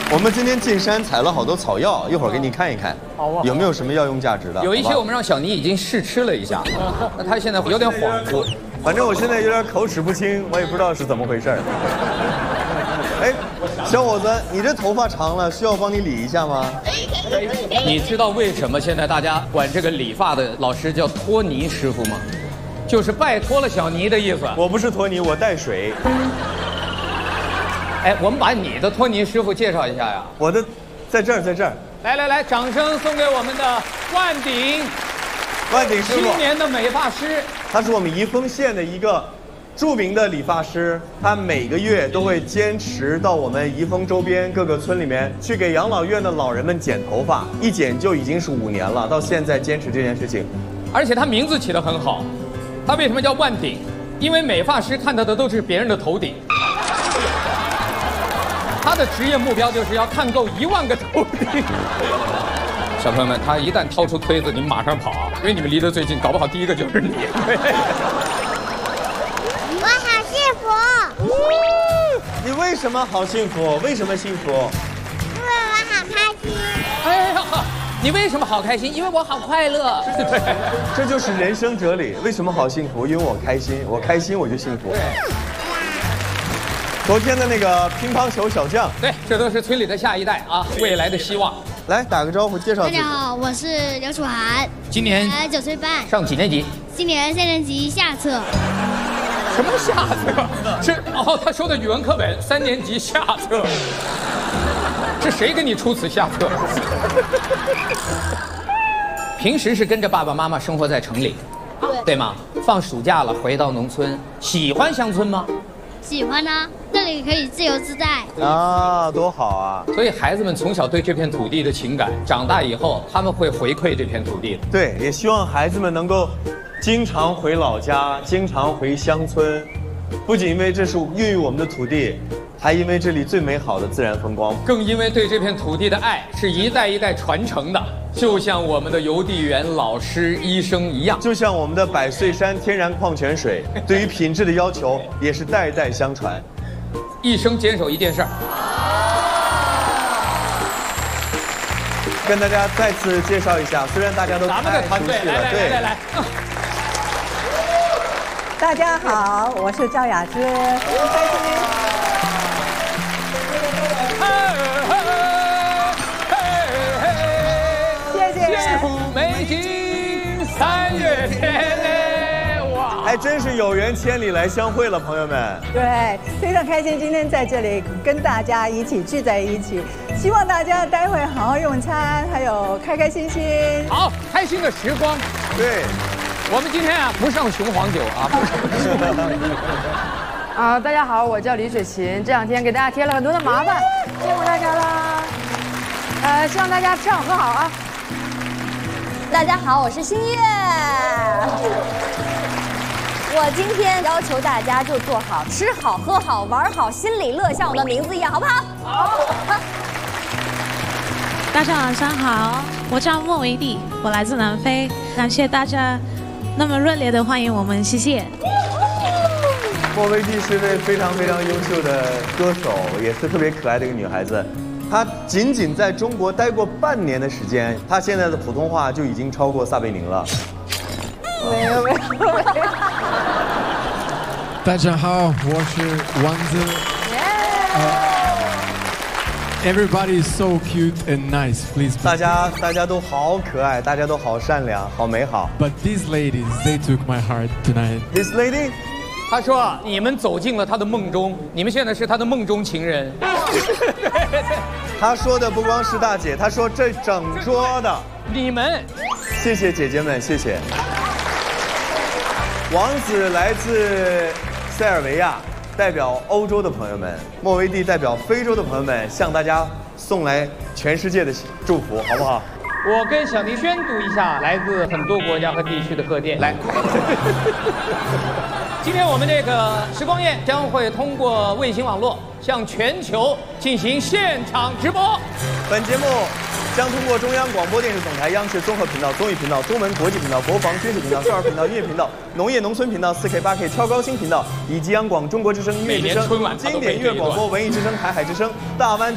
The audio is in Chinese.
我们今天进山采了好多草药，一会儿给你看一看， 好啊， 有没有什么药用价值的？ 有一些我们让小尼已经试吃了一下，那他现在有点恍惚。 反正我现在有点口齿不清，我也不知道是怎么回事。哎，小伙子，你这头发长了，需要帮你理一下吗？ 你知道为什么现在大家管这个理发的老师叫托尼师傅吗？就是拜托了小尼的意思。 我不是托尼，我带水。 哎，我们把你的托尼师傅介绍一下呀。 我的，在这儿，在这儿。 来，掌声送给我们的万鼎。 万鼎师傅青年的美发师， 他是我们宜丰县的一个著名的理发师，他每个月都会坚持到我们宜丰周边各个村里面去给养老院的老人们剪头发，一剪就已经是5年了，到现在坚持这件事情。 而且他名字起得很好，他为什么叫万鼎？因为美发师看到的都是别人的头顶，他的职业目标就是要看够1万个头顶。小朋友们，他一旦掏出推子，你们马上跑啊，因为你们离得最近，搞不好第一个就是你。 我好幸福。 你为什么好幸福？为什么幸福？ 因为我好开心。 哎呀，你为什么好开心？因为我好快乐。对， 这就是人生哲理。为什么好幸福？因为我开心，我开心我就幸福。昨天的那个乒乓球小将， 对，这都是村里的下一代啊，未来的希望。 来打个招呼，介绍自己。 大家好，我是刘楚涵， 今年 9岁半， 上几年级？ 今年3年级下册。 什么下册？这哦，他说的语文课本3年级下册。是谁给你出此下策？平时是跟着爸爸妈妈生活在城里，对吗？放暑假了回到农村，喜欢乡村吗？ 喜欢呢，这里可以自由自在啊，多好啊！ 所以孩子们从小对这片土地的情感，长大以后他们会回馈这片土地的。 对，也希望孩子们能够经常回老家，经常回乡村，不仅因为这是孕育我们的土地，还因为这里最美好的自然风光， 更因为对这片土地的爱是一代一代传承的，就像我们的邮递员、老师、医生一样， 就像我们的百岁山天然矿泉水，对于品质的要求也是代代相传， 一生坚守一件事儿。 跟大家再次介绍一下，虽然大家都咱们的团队，来。 大家好，我是赵雅芝，很开心。 幸福美景3月天嘞，哇！ 还真是有缘千里来相会了，朋友们。 对，非常开心今天在这里跟大家一起聚在一起，希望大家待会好好用餐，还有开开心心。 好，开心的时光。 对， 我们今天啊不上雄黄酒啊。 大家好，我叫李雪琴，这2天给大家添了很多的麻烦，辛苦大家啦。希望大家吃好喝好啊。 大家好，我是新月。我今天要求大家就做好吃好喝好玩好心里乐，像我的名字一样，好不好？好。 大家晚上好，我叫莫维蒂，我来自南非，感谢大家那么热烈的欢迎我们，谢谢。 莫维蒂是一位非常非常优秀的歌手，也是特别可爱的一个女孩子。她仅仅在中国待过半年的时间，她现在的普通话就已经超过撒贝宁了。 没有。 大家好，我是丸子。Everybody is so cute and nice, please. 大家都好可爱，大家都好善良，好美好。 But these ladies, they took my heart tonight. This lady， 他说你们走进了他的梦中，你们现在是他的梦中情人。 他说的不光是大姐，他说这整桌的你们， 谢谢姐姐们，谢谢。王子来自塞尔维亚，代表欧洲的朋友们；莫维蒂代表非洲的朋友们，向大家送来全世界的祝福，好不好？ 我跟小倪宣读一下来自很多国家和地区的贺电。来，今天我们这个时光宴将会通过卫星网络向全球进行现场直播。 本节目将通过中央广播电视总台央视综合频道、综艺频道、中文国际频道、国防军事频道、少儿频道、音乐频道、农业农村频道、4K、8K 超高清频道，以及央广中国之声、音乐之声、经典音乐广播、文艺之声、台海之声、大湾。